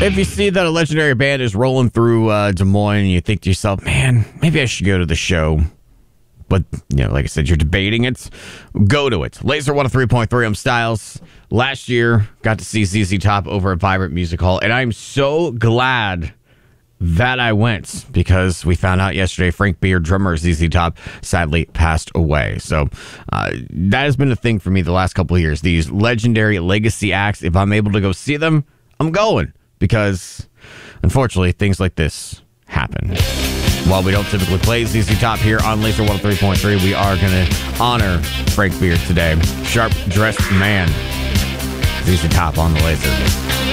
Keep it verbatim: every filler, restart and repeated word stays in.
If you see that a legendary band is rolling through uh, Des Moines and you think to yourself, man, maybe I should go to the show. But, you know, like I said, you're debating it. Go to it. Laser one oh three point three, I'm Styles. Last year, got to see Z Z Top over at Vibrant Music Hall, and I'm so glad that I went because we found out yesterday Frank Beard, drummer of Z Z Top, sadly passed away. So uh, that has been a thing for me the last couple of years. These legendary legacy acts, if I'm able to go see them, I'm going because, unfortunately, things like this happen. While we don't typically play Z Z Top here on Laser one oh three point three, we are going to honor Frank Beard today. Sharp-dressed man. Z Z Top on the Laser.